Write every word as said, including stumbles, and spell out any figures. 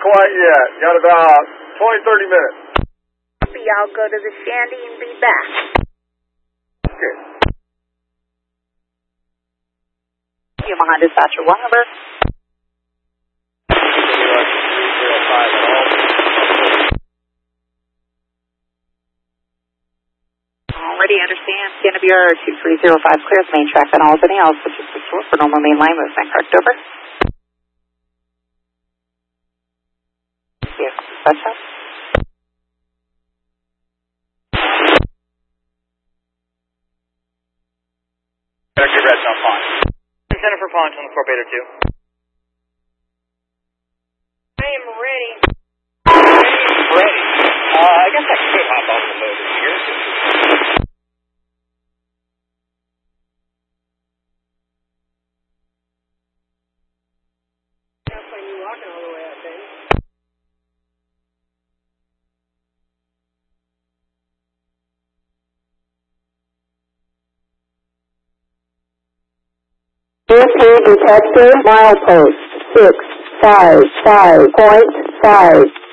quite yet. Got about twenty, thirty minutes. I'll go to the shanty and be back. Okay. Yamaha Dispatcher one, over. Already understand. C N W R two three zero five clears main track on Albany. I'll switch to short for normal main line movement. Correct, over. Yes, dispatch up. Vector red on Pond. Center for Pond on the four beta two. I am ready. Ready? Uh, I guess I could hop off the motor here. That's when you're walking all the way up, then. Detector milepost six five five point five.